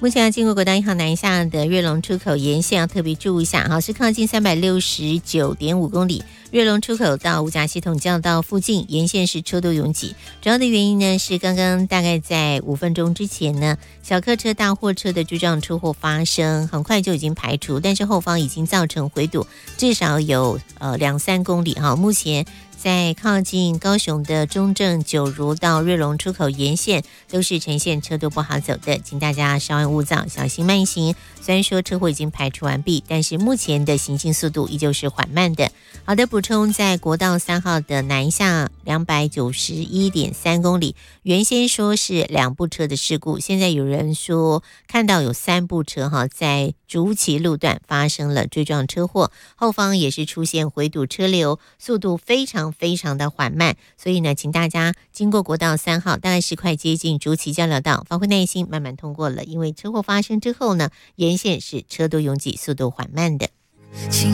目前要经过国道1号南下的瑞隆出口沿线要特别注意一下，好，是靠近369.5公里，瑞隆出口到五甲系统交流道附近沿线是车多拥挤，主要的原因呢是刚刚大概在5分钟之前呢，小客车大货车的追撞车祸发生，很快就已经排除，但是后方已经造成回堵，至少有2-3公里哈，目前在靠近高雄的中正九如到瑞隆出口沿线都是呈现车多不好走的，请大家稍安勿躁，小心慢行。虽然说车祸已经排除完毕，但是目前的行进速度依旧是缓慢的。好的，补充，在国道3号的南下291.3公里，原先说是2部车的事故，现在有人说看到有3部车哈，在竹崎路段发生了追撞车祸，后方也是出现回堵车流，速度非常的缓慢，所以呢，请大家经过国道3号，大概是快接近竹崎交流道，发挥耐心，慢慢通过了。因为车祸发生之后呢，沿线是车多拥挤，速度缓慢的。